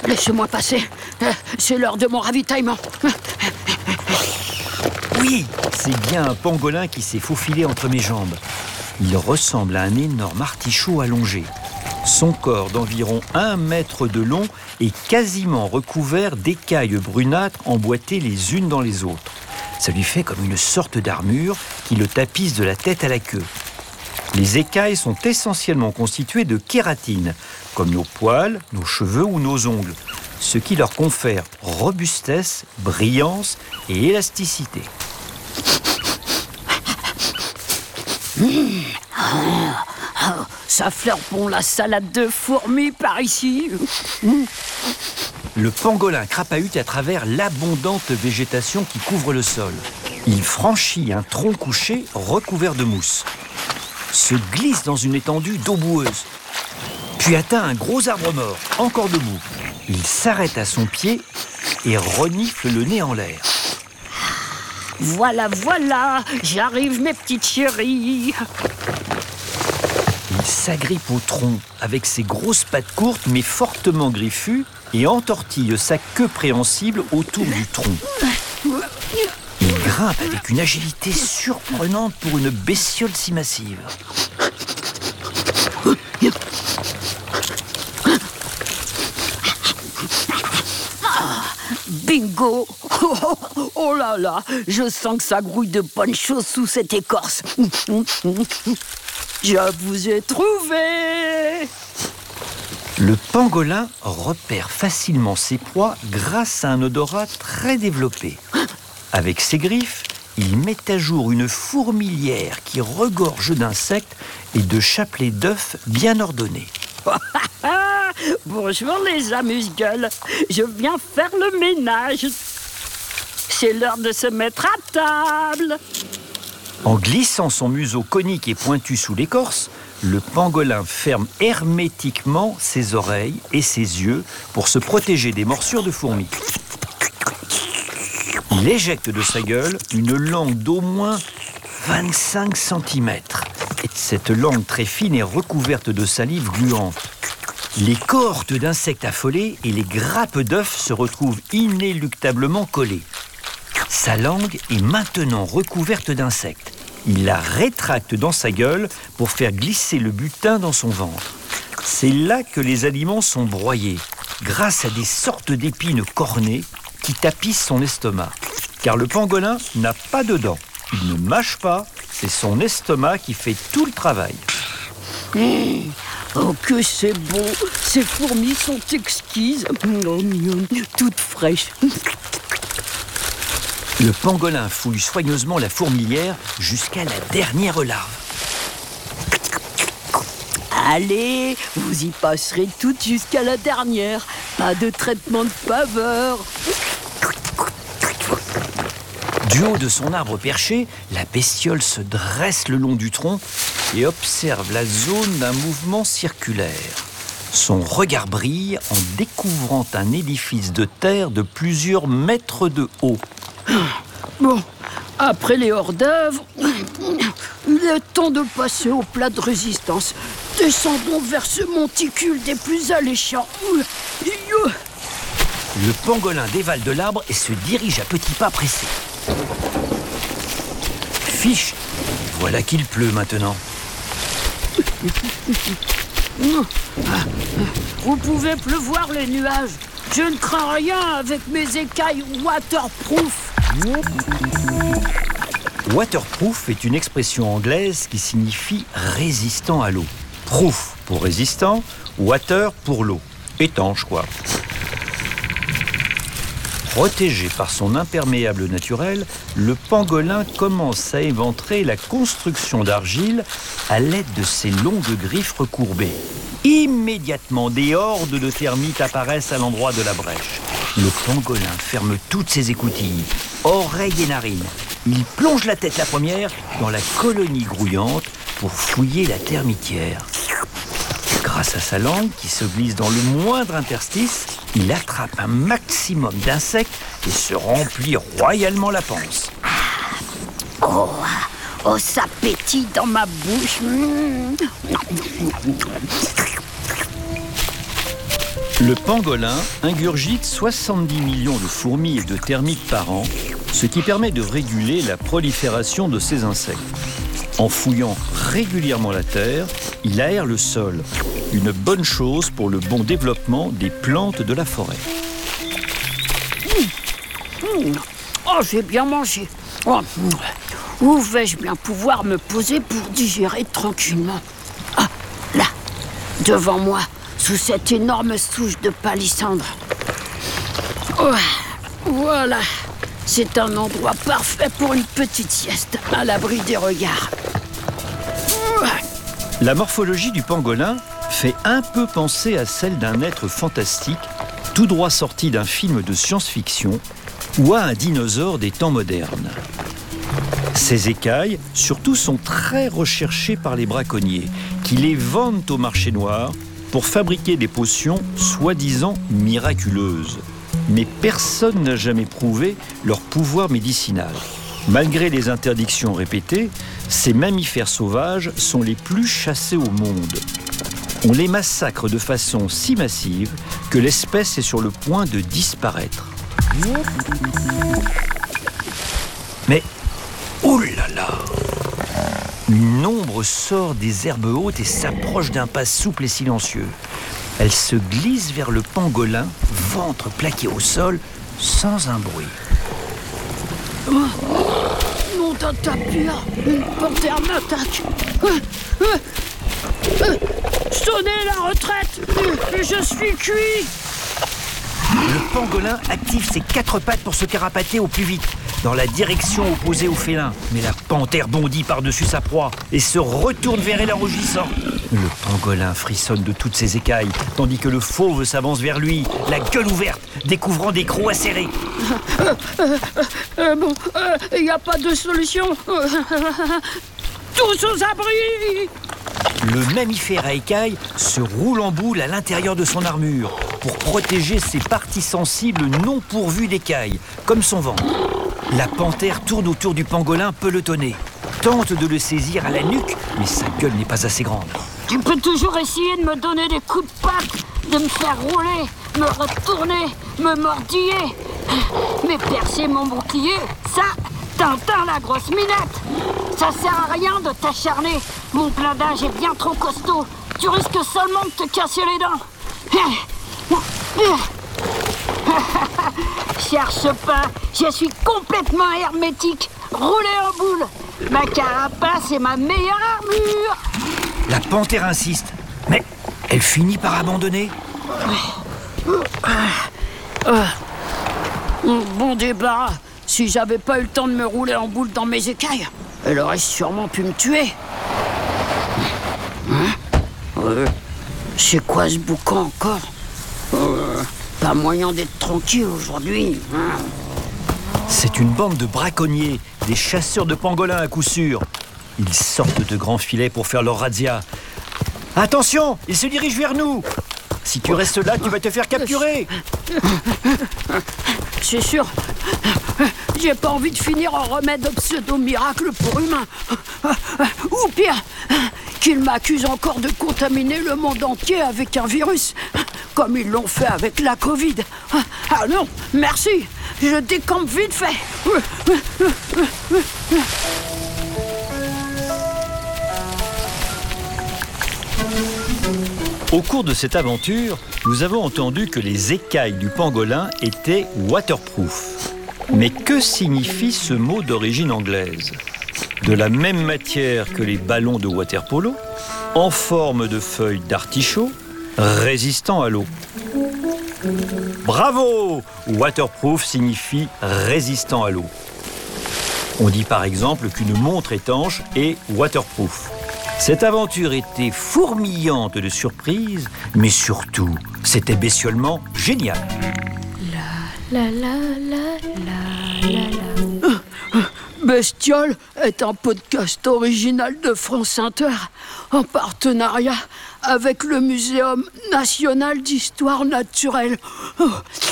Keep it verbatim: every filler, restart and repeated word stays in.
laissez-moi passer. C'est l'heure de mon ravitaillement. Oui, c'est bien un pangolin qui s'est faufilé entre mes jambes. Il ressemble à un énorme artichaut allongé. Son corps d'environ un mètre de long est quasiment recouvert d'écailles brunâtres emboîtées les unes dans les autres. Ça lui fait comme une sorte d'armure qui le tapisse de la tête à la queue. Les écailles sont essentiellement constituées de kératine, comme nos poils, nos cheveux ou nos ongles, ce qui leur confère robustesse, brillance et élasticité. Mmh. Oh, ça fleure bon la salade de fourmis par ici. Mmh. Le pangolin crapahute à travers l'abondante végétation qui couvre le sol. Il franchit un tronc couché recouvert de mousse, se glisse dans une étendue d'eau boueuse, puis atteint un gros arbre mort, encore debout. Il s'arrête à son pied et renifle le nez en l'air. Voilà, voilà, j'arrive mes petites chéries. Il s'agrippe au tronc avec ses grosses pattes courtes mais fortement griffues et entortille sa queue préhensible autour du tronc. Il grimpe avec une agilité surprenante pour une bestiole si massive. Bingo! Oh, oh, oh là là, je sens que ça grouille de bonnes choses sous cette écorce. Je vous ai trouvé! Le pangolin repère facilement ses proies grâce à un odorat très développé. Avec ses griffes, il met à jour une fourmilière qui regorge d'insectes et de chapelets d'œufs bien ordonnés. Bonjour les amuse-gueules, je viens faire le ménage. C'est l'heure de se mettre à table. En glissant son museau conique et pointu sous l'écorce, le pangolin ferme hermétiquement ses oreilles et ses yeux pour se protéger des morsures de fourmis. Il éjecte de sa gueule une langue d'au moins vingt-cinq centimètres. Cette langue très fine est recouverte de salive gluante. Les cohortes d'insectes affolés et les grappes d'œufs se retrouvent inéluctablement collées. Sa langue est maintenant recouverte d'insectes. Il la rétracte dans sa gueule pour faire glisser le butin dans son ventre. C'est là que les aliments sont broyés, grâce à des sortes d'épines cornées qui tapissent son estomac. Car le pangolin n'a pas de dents. Il ne mâche pas, c'est son estomac qui fait tout le travail. Mmh. Oh, que c'est beau! Ces fourmis sont exquises, toutes fraîches. Le pangolin fouille soigneusement la fourmilière jusqu'à la dernière larve. Allez, vous y passerez toutes jusqu'à la dernière. Pas de traitement de faveur. Du haut de son arbre perché, la bestiole se dresse le long du tronc et observe la zone d'un mouvement circulaire. Son regard brille en découvrant un édifice de terre de plusieurs mètres de haut. Bon, après les hors-d'œuvre, il est temps de passer au plat de résistance. Descendons vers ce monticule des plus alléchants. Le pangolin dévale de l'arbre et se dirige à petits pas pressés. Fiche, voilà qu'il pleut maintenant. Vous pouvez pleuvoir les nuages. Je ne crains rien avec mes écailles waterproof. Waterproof est une expression anglaise qui signifie résistant à l'eau. Proof pour résistant, water pour l'eau. Étanche, quoi. Protégé par son imperméable naturel, le pangolin commence à éventrer la construction d'argile à l'aide de ses longues griffes recourbées. Immédiatement, des hordes de termites apparaissent à l'endroit de la brèche. Le pangolin ferme toutes ses écoutilles, oreilles et narines. Il plonge la tête la première dans la colonie grouillante pour fouiller la termitière. Grâce à sa langue qui se glisse dans le moindre interstice, il attrape un maximum d'insectes et se remplit royalement la panse. Oh, oh, ça pétille dans ma bouche. Le pangolin ingurgite soixante-dix millions de fourmis et de termites par an, ce qui permet de réguler la prolifération de ces insectes. En fouillant régulièrement la terre, il aère le sol. Une bonne chose pour le bon développement des plantes de la forêt. Mmh. Mmh. Oh, j'ai bien mangé. Oh. Où vais-je bien pouvoir me poser pour digérer tranquillement? Ah, là, devant moi, sous cette énorme souche de palissandre. Oh, voilà, c'est un endroit parfait pour une petite sieste, à l'abri des regards. Oh. La morphologie du pangolin fait un peu penser à celle d'un être fantastique, tout droit sorti d'un film de science-fiction, ou à un dinosaure des temps modernes. Ces écailles, surtout, sont très recherchées par les braconniers, qui les vendent au marché noir pour fabriquer des potions soi-disant miraculeuses. Mais personne n'a jamais prouvé leur pouvoir médicinal. Malgré les interdictions répétées, ces mammifères sauvages sont les plus chassés au monde. On les massacre de façon si massive que l'espèce est sur le point de disparaître. Mais, oh là là! Une ombre sort des herbes hautes et s'approche d'un pas souple et silencieux. Elle se glisse vers le pangolin, ventre plaqué au sol, sans un bruit. Oh, nom d'un tapir, une panthère m'attaque. Euh, euh, euh, sonnez la retraite, euh, je suis cuit. Le pangolin active ses quatre pattes pour se carapater au plus vite, dans la direction opposée au félin. Mais la panthère bondit par-dessus sa proie et se retourne vers elle en rugissant. Le pangolin frissonne de toutes ses écailles, tandis que le fauve s'avance vers lui, la gueule ouverte, découvrant des crocs acérés. Euh, euh, euh, bon, il n'y a pas de solution. Euh, tous aux abris. Le mammifère à écailles se roule en boule à l'intérieur de son armure pour protéger ses parties sensibles non pourvues d'écailles, comme son ventre. La panthère tourne autour du pangolin pelotonné, tente de le saisir à la nuque, mais sa gueule n'est pas assez grande. Tu peux toujours essayer de me donner des coups de patte, de me faire rouler, me retourner, me mordiller. Mais percer mon bouclier, ça, Tintin la grosse minette. Ça sert à rien de t'acharner. Mon blindage est bien trop costaud. Tu risques seulement de te casser les dents. Cherche pas, je suis complètement hermétique. Roulé en boule. Ma carapace est ma meilleure armure. La panthère insiste, mais elle finit par abandonner. Bon débarras. Si j'avais pas eu le temps de me rouler en boule dans mes écailles, elle aurait sûrement pu me tuer. Hein? euh, C'est quoi ce boucan encore? euh, Pas moyen d'être tranquille aujourd'hui. Hein? C'est une bande de braconniers, des chasseurs de pangolins à coup sûr. Ils sortent de grands filets pour faire leur razzia. Attention, ils se dirigent vers nous. Si tu restes là, tu vas te faire capturer. C'est sûr. J'ai pas envie de finir en remède pseudo-miracle pour humains. Ou pire, qu'ils m'accusent encore de contaminer le monde entier avec un virus, comme ils l'ont fait avec la Covid. Ah non, merci, je décampe vite fait. Au cours de cette aventure, nous avons entendu que les écailles du pangolin étaient waterproof. Mais que signifie ce mot d'origine anglaise? De la même matière que les ballons de water-polo, en forme de feuilles d'artichaut, résistant à l'eau. Bravo! Waterproof signifie résistant à l'eau. On dit par exemple qu'une montre étanche est waterproof. Cette aventure était fourmillante de surprises, mais surtout, c'était bestiolement génial. La la la la la la. Bestiole est un podcast original de France Inter en partenariat avec le Muséum national d'histoire naturelle.